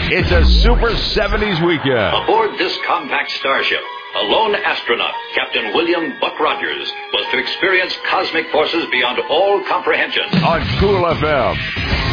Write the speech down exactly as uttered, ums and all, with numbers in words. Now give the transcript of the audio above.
It's a Super seventies weekend. Aboard this compact starship, a lone astronaut, Captain William Buck Rogers, was to experience cosmic forces beyond all comprehension. On Cool F M.